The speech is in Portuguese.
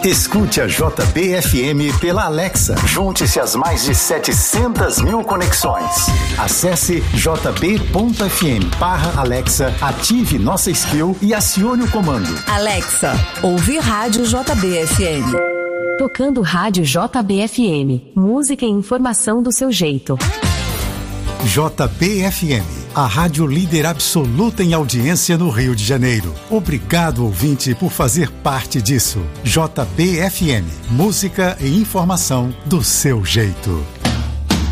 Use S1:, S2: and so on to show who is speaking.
S1: Escute a JBFM pela Alexa. Junte-se às mais de 700 mil conexões. Acesse jb.fm/Alexa, ative nossa skill e acione o comando.
S2: Alexa, ouve Rádio JBFM.
S3: Tocando Rádio JBFM. Música e informação do seu jeito.
S1: JBFM, a rádio líder absoluta em audiência no Rio de Janeiro. Obrigado, ouvinte, por fazer parte disso. JBFM, música e informação do seu jeito.